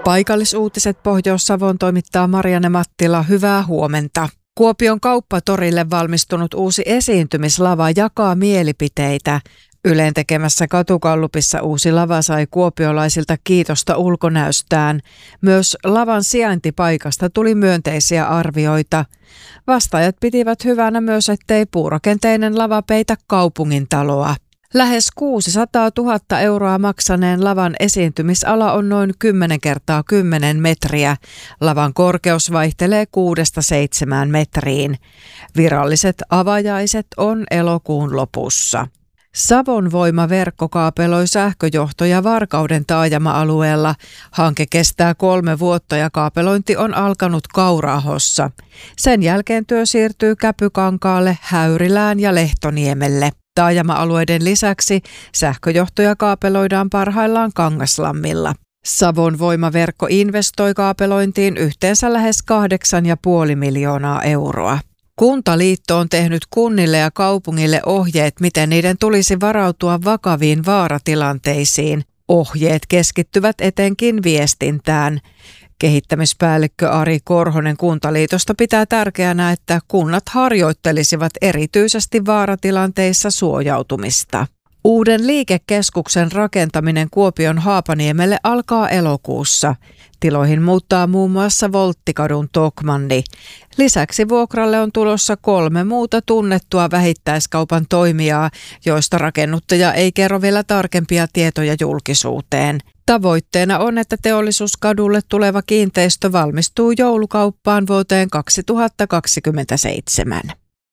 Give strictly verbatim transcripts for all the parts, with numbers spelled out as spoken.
Paikallisuutiset Pohjois-Savon toimittaa Marianne Mattila. Hyvää huomenta. Kuopion kauppatorille valmistunut uusi esiintymislava jakaa mielipiteitä. Ylen tekemässä katukallupissa uusi lava sai kuopiolaisilta kiitosta ulkonäöstään. Myös lavan sijaintipaikasta tuli myönteisiä arvioita. Vastaajat pitivät hyvänä myös, ettei puurakenteinen lava peitä kaupungintaloa. Lähes kuusisataatuhatta euroa maksaneen lavan esiintymisala on noin kymmenen kertaa kymmenen metriä. Lavan korkeus vaihtelee kuudesta seitsemään metriin. Viralliset avajaiset on elokuun lopussa. Savon Voima verkkokaapeloi sähköjohtoja Varkauden taajama-alueella. Hanke kestää kolme vuotta ja kaapelointi on alkanut Kaurahossa. Sen jälkeen työ siirtyy Käpykankaalle, Häyrilään ja Lehtoniemelle. Taajama-alueiden lisäksi sähköjohtoja kaapeloidaan parhaillaan Kangaslammilla. Savon Voima-verkko investoi kaapelointiin yhteensä lähes kahdeksan pilkku viisi miljoonaa euroa. Kuntaliitto on tehnyt kunnille ja kaupungille ohjeet, miten niiden tulisi varautua vakaviin vaaratilanteisiin. Ohjeet keskittyvät etenkin viestintään. Kehittämispäällikkö Ari Korhonen Kuntaliitosta pitää tärkeänä, että kunnat harjoittelisivat erityisesti vaaratilanteissa suojautumista. Uuden liikekeskuksen rakentaminen Kuopion Haapaniemelle alkaa elokuussa. Tiloihin muuttaa muun muassa Volttikadun Tokmanni. Lisäksi vuokralle on tulossa kolme muuta tunnettua vähittäiskaupan toimijaa, joista rakennuttaja ei kerro vielä tarkempia tietoja julkisuuteen. Tavoitteena on, että Teollisuuskadulle tuleva kiinteistö valmistuu joulukauppaan vuoteen kaksituhattakaksikymmentäseitsemän.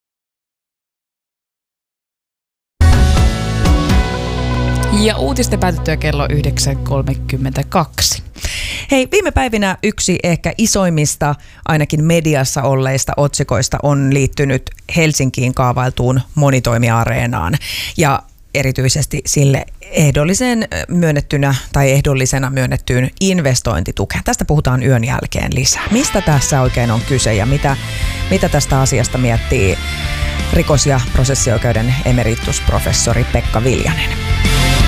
Ja uutisten päätettyä kello yhdeksän kolmekymmentäkaksi. Hei, viime päivinä yksi ehkä isoimmista, ainakin mediassa olleista otsikoista on liittynyt Helsinkiin kaavailtuun monitoimiareenaan ja erityisesti sille ehdolliseen myönnettynä tai ehdollisena myönnettyyn investointitukeen. Tästä puhutaan yön jälkeen lisää. Mistä tässä oikein on kyse ja mitä, mitä tästä asiasta miettii rikos- ja prosessioikeuden emeritusprofessori Pekka Viljanen?